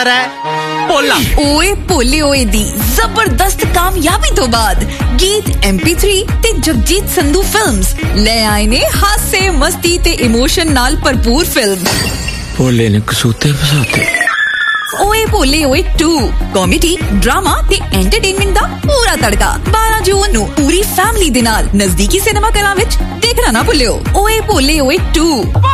ਭੋਲਾ ਓਏ ਭੋਲੇ ਓਏ ਦੀ ਜ਼ਬਰਦਸਤ ਕਾਮਯਾਬੀ ਤੋਂ ਬਾਅਦ ਗੀਤ MP3 ਤੇ ਜਗਜੀਤ ਸੰਧੂ ਫਿਲਮਸ ਲੈ ਆਏ ਨੇ ਹਾਸੇ ਮਸਤੀ ਤੇ ਇਮੋਸ਼ਨ ਨਾਲ ਭਰਪੂਰ ਫਿਲਮ ਭੋਲੇ ਨੇ ਕਸੂਤੇ ਫਸਾਤੇ। ਓਏ ਭੋਲੇ ਓਏ 2 ਕਾਮੇਡੀ ਡਰਾਮਾ ਤੇ ਐਂਟਰਟੇਨਮੈਂਟ ਦਾ ਪੂਰਾ ਤੜਕਾ 12 ਜੂਨ ਨੂੰ ਪੂਰੀ ਫੈਮਿਲੀ ਦੇ ਨਾਲ ਨਜ਼ਦੀਕੀ ਸਿਨੇਮਾ ਘਰਾਂ ਵਿੱਚ ਦੇਖਣਾ ਨਾ ਭੁੱਲਿਓ। ਓਏ ਭੋਲੇ ਓਏ 2